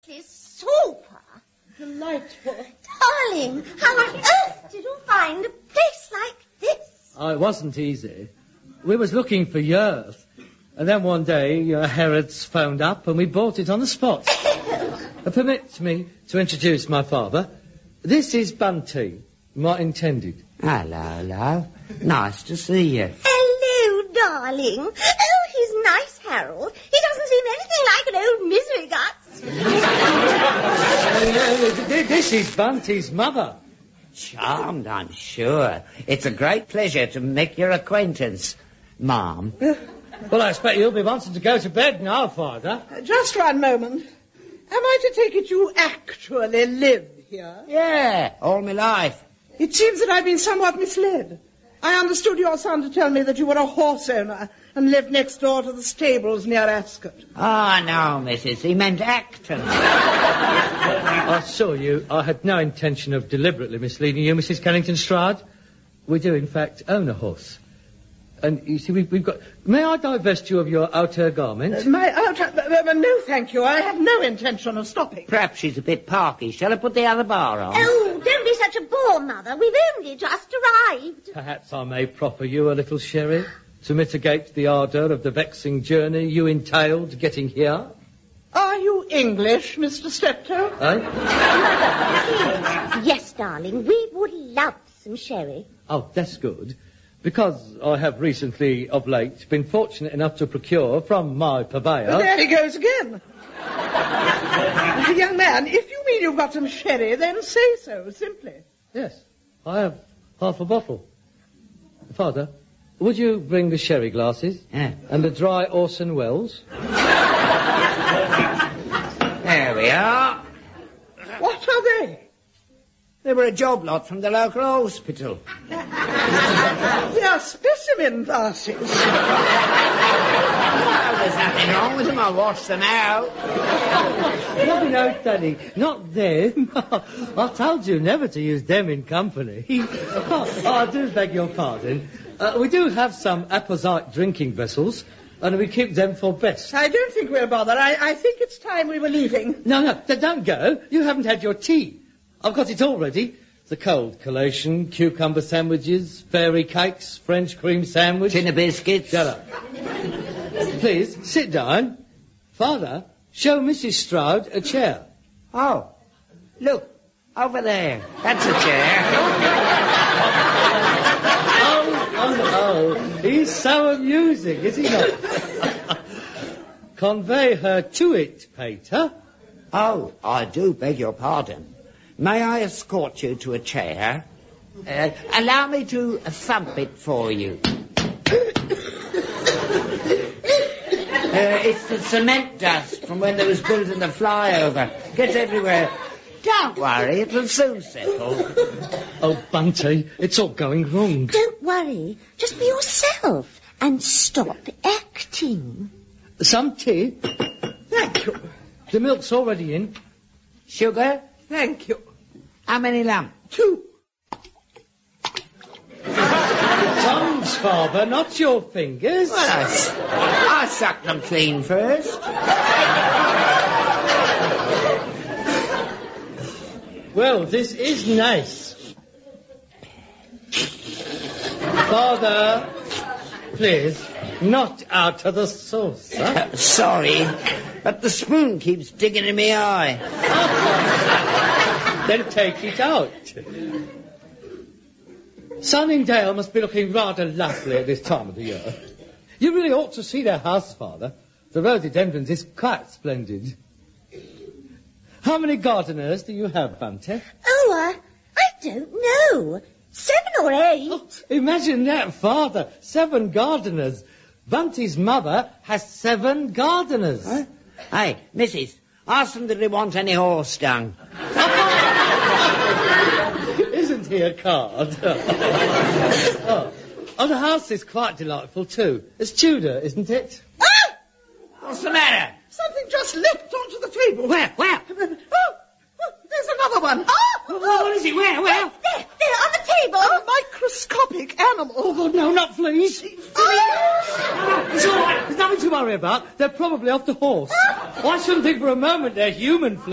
It's super. Delightful. Darling, how on earth did you find a place like this? Oh, it wasn't easy. We was looking for years. And then one day, Harrods phoned up and we bought it on the spot. Permit me to introduce my father. This is Bunty, my intended. Hello, love. Nice to see you. Hello, darling. Oh, he's nice, Harold. He doesn't seem anything like an old misery guts. This is Bunty's mother. Charmed, I'm sure. It's a great pleasure to make your acquaintance, Mom. Well, I expect you'll be wanting to go to bed now, Father. Just one moment. Am I to take it you actually live here? Yeah, all my life. It seems that I've been somewhat misled. I understood your son to tell me that you were a horse owner and lived next door to the stables near Ascot. Ah, no, Mrs. He meant Acton. I assure you, I had no intention of deliberately misleading you, Mrs. Kennington Stride. We do, in fact, own a horse. And, you see, we've got... May I divest you of your outer garment? My outer... no, thank you. I have no intention of stopping. Perhaps she's a bit parky. Shall I put the other bar on? Oh, don't be such a bore, Mother. We've only just arrived. Perhaps I may proffer you a little sherry to mitigate the ardour of the vexing journey you entailed getting here. Are you English, Mr. Steptoe? Eh? Yes, darling, we would love some sherry. Oh, that's good. Because I have recently, of late, been fortunate enough to procure from my purveyor... There he goes again. Young man, if you mean you've got some sherry, then say so, simply. Yes, I have half a bottle. Father, would you bring the sherry glasses? Yeah. And the dry Orson Welles? There we are. What are they? They were a job lot from the local hospital. They are specimen glasses. Oh, there's nothing wrong with them. I washed them out. No, Daddy, not them. I told you never to use them in company. I do beg your pardon. We do have some apposite drinking vessels, and we keep them for best. I don't think we'll bother. I think it's time we were leaving. No, don't go. You haven't had your tea. I've got it all ready. The cold collation, cucumber sandwiches, fairy cakes, French cream sandwich... Tin of biscuits. Shut up. Please, sit down. Father, show Mrs. Stroud a chair. Oh, look, over there. That's a chair. Oh, he's so amusing, is he not? Convey her to it, Pater. Oh, I do beg your pardon. May I escort you to a chair? Allow me to thump it for you. It's the cement dust from when they was building the flyover. Gets everywhere. Don't worry, it'll soon settle. Oh, Bunty, it's all going wrong. Don't worry. Just be yourself and stop acting. Some tea? Thank you. The milk's already in. Sugar? Thank you. How many lumps? 2. Tongues, Father, not your fingers. Well, I suck them clean first. Well, this is nice. Father, please, not out of the saucer. Sorry, but the spoon keeps digging in my eye. Then take it out. Sunningdale must be looking rather lovely at this time of the year. You really ought to see their house, Father. The rhododendrons is quite splendid. How many gardeners do you have, Bunty? Oh, I don't know. 7 or 8. Oh, imagine that, Father. 7 gardeners. Bunty's mother has 7 gardeners. Huh? Hey, Mrs., ask them if they want any horse dung. Isn't he a card? Oh, the house is quite delightful, too. It's Tudor, isn't it? Ah! What's the matter? Something just leapt onto the table. Where? Oh, there's another one. What is it? Where? There, on the table. A microscopic animal. Oh, God, no, not fleas. It's all right. There's nothing to worry about. They're probably off the horse. I shouldn't think for a moment they're human fleas.